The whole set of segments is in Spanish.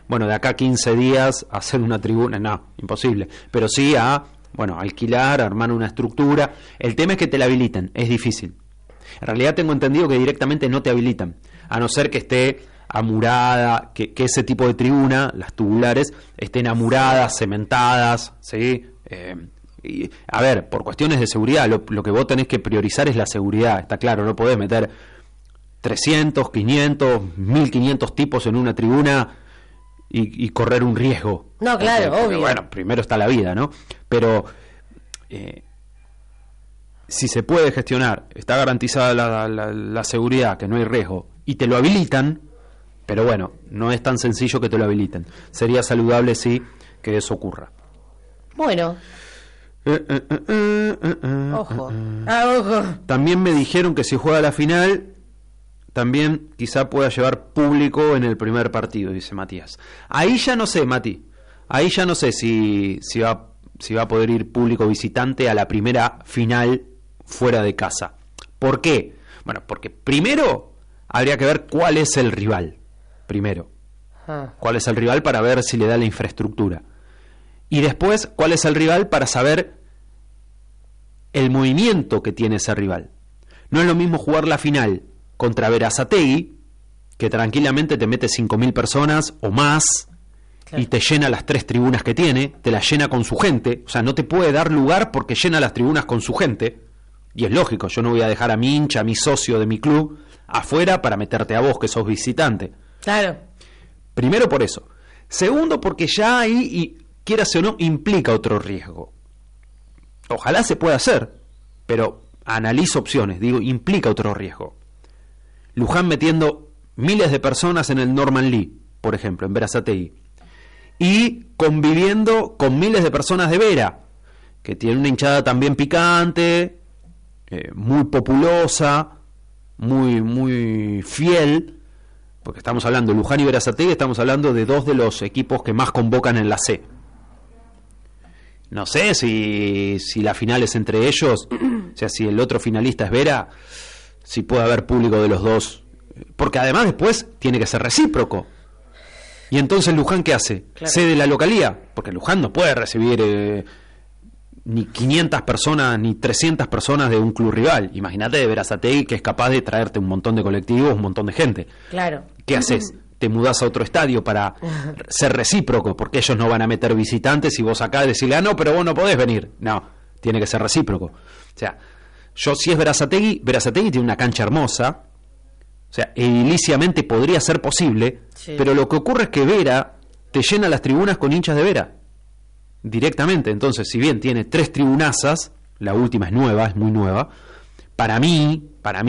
bueno, de acá a 15 días hacer una tribuna, no, imposible, pero sí a, bueno, alquilar, armar una estructura. El tema es que te la habiliten, es difícil. En realidad tengo entendido que directamente no te habilitan, a no ser que esté amurada, que ese tipo de tribuna, las tubulares, estén amuradas, cementadas, ¿sí? Y, a ver, por cuestiones de seguridad, lo que vos tenés que priorizar es la seguridad, está claro, no podés meter 300, 500, 1500 tipos en una tribuna y correr un riesgo. No, claro, porque, obvio. bueno, primero está la vida, ¿no? Pero si se puede gestionar, está garantizada la seguridad, que no hay riesgo, y te lo habilitan, pero bueno, no es tan sencillo que te lo habiliten. Sería saludable, sí, que eso ocurra. Bueno. Ojo. Ojo. También me dijeron que si juega la final, también quizá pueda llevar público en el primer partido, dice Matías. Ahí ya no sé, Mati. Ahí ya no sé si va a poder ir público visitante a la primera final fuera de casa. ¿Por qué? Bueno, porque primero habría que ver cuál es el rival. Primero. ¿Cuál es el rival para ver si le da la infraestructura? Y después, ¿cuál es el rival para saber el movimiento que tiene ese rival? No es lo mismo jugar la final contra Berazategui, que tranquilamente te mete 5.000 personas o más, claro, y te llena las 3 tribunas que tiene, te las llena con su gente, o sea, no te puede dar lugar porque llena las tribunas con su gente, y es lógico, yo no voy a dejar a mi hincha, a mi socio de mi club, afuera para meterte a vos, que sos visitante. Claro. Primero por eso. Segundo, porque ya ahí, y quieras o no, implica otro riesgo. Ojalá se pueda hacer, pero analizo opciones, digo, implica otro riesgo. Luján metiendo miles de personas en el Norman Lee, por ejemplo, en Berazategui, y conviviendo con miles de personas de Vera, que tiene una hinchada también picante, muy populosa, muy fiel, porque estamos hablando de Luján y Berazategui, estamos hablando de 2 de los equipos que más convocan en la C. No sé si la final es entre ellos, o sea, si el otro finalista es Vera, si puede haber público de los dos, porque además después tiene que ser recíproco. Y entonces Luján, ¿qué hace? Claro. Cede la localía, porque Luján no puede recibir ni 500 personas ni 300 personas de un club rival. Imagínate de Berazategui, que es capaz de traerte un montón de colectivos, un montón de gente. Claro. ¿Qué haces? Te mudás a otro estadio para ser recíproco, porque ellos no van a meter visitantes y vos acá decirle, no, pero vos no podés venir. No, tiene que ser recíproco. O sea, yo si es Berazategui tiene una cancha hermosa, o sea, ediliciamente podría ser posible, sí, pero lo que ocurre es que Vera te llena las tribunas con hinchas de Vera, directamente. Entonces, si bien tiene 3 tribunazas, la última es nueva, es muy nueva, para mí,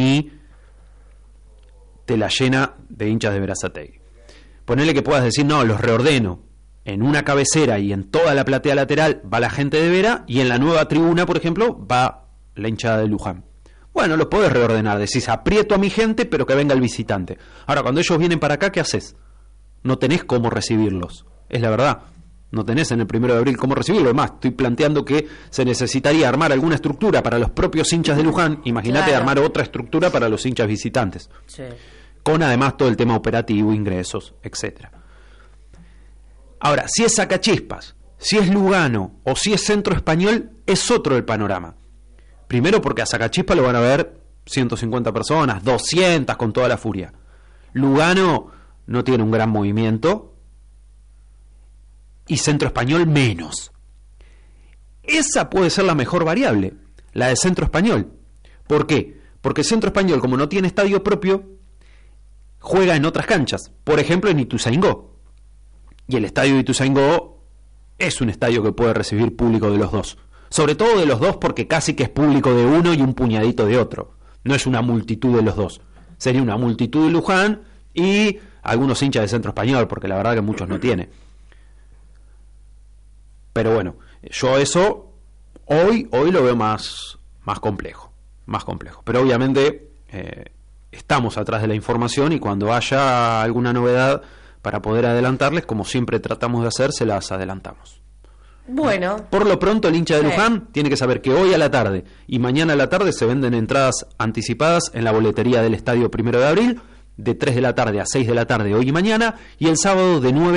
te la llena de hinchas de Berazategui. Ponele que puedas decir, no, los reordeno. En una cabecera y en toda la platea lateral va la gente de Vera, y en la nueva tribuna, por ejemplo, va la hinchada de Luján. Bueno, los podés reordenar, decís, aprieto a mi gente, pero que venga el visitante. Ahora, cuando ellos vienen para acá, ¿qué haces? No tenés cómo recibirlos, es la verdad. No tenés en el 1 de abril cómo recibirlo. Además, estoy planteando que se necesitaría armar alguna estructura para los propios hinchas de Luján. Imagínate, claro, armar otra estructura para los hinchas visitantes. Sí. Con además todo el tema operativo, ingresos, etcétera. Ahora, si es Sacachispas, si es Lugano o si es Centro Español, es otro el panorama. Primero porque a Sacachispas lo van a ver 150 personas, 200 con toda la furia. Lugano no tiene un gran movimiento y Centro Español menos. Esa puede ser la mejor variable, la de Centro Español. ¿Por qué? Porque Centro Español, como no tiene estadio propio, juega en otras canchas, por ejemplo en Ituzaingó. Y el estadio de Ituzaingó es un estadio que puede recibir público de los dos. Sobre todo de los dos, porque casi que es público de uno y un puñadito de otro. No es una multitud de los dos. Sería una multitud de Luján y algunos hinchas de Centro Español, porque la verdad que muchos no tiene. Pero bueno, yo eso hoy lo veo más complejo. Pero obviamente estamos atrás de la información, y cuando haya alguna novedad para poder adelantarles, como siempre tratamos de hacer, se las adelantamos. Bueno. Por lo pronto, el hincha de Luján tiene que saber que hoy a la tarde y mañana a la tarde se venden entradas anticipadas en la boletería del Estadio 1 de Abril, de 3 de la tarde a 6 de la tarde hoy y mañana, y el sábado de 9